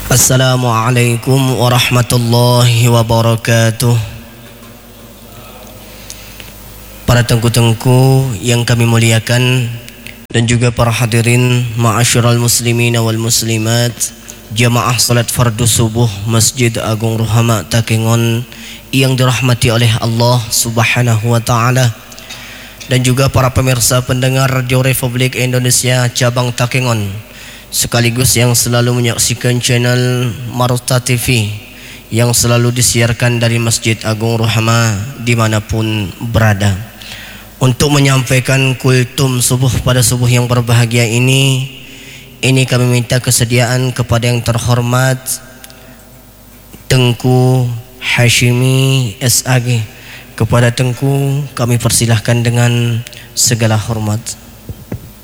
Assalamualaikum warahmatullahi wabarakatuh. Para tengku-tengku yang kami muliakan dan juga para hadirin ma'asyiral muslimin wal muslimat, jamaah salat fardu subuh Masjid Agung Ruhama Takengon yang dirahmati oleh Allah Subhanahu wa taala, dan juga para pemirsa pendengar Radio Republik Indonesia cabang Takengon, sekaligus yang selalu menyaksikan channel Marta TV yang selalu disiarkan dari Masjid Agung Ruhama dimanapun berada. Untuk menyampaikan kultum subuh pada subuh yang berbahagia ini kami minta kesediaan kepada yang terhormat Tengku Hashimi SAG. Kepada Tengku kami persilahkan dengan segala hormat.